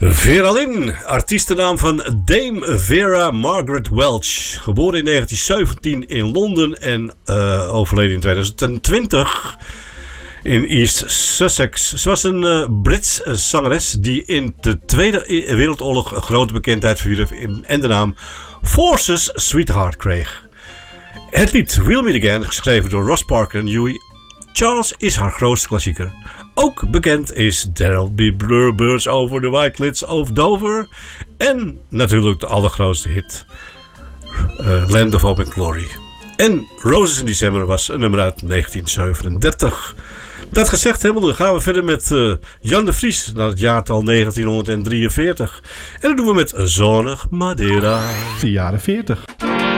Vera Lynn, artiestennaam van Dame Vera Margaret Welch. Geboren in 1917 in Londen en overleden in 2020 in East Sussex. Ze was een Brits zangeres die in de Tweede Wereldoorlog grote bekendheid verwierf en de naam Forces Sweetheart kreeg. Het lied We'll Meet Again, geschreven door Ross Parker en Huey Charles, is haar grootste klassieker. Ook bekend is There'll Be Bluebirds Over the White Cliffs of Dover. En natuurlijk de allergrootste hit, Land of Hope and Glory. En Roses in December was een nummer uit 1937. Dat gezegd hebben, dan gaan we verder met Jan de Vries naar het jaartal 1943. En dat doen we met Zonnig Madeira. De jaren 40.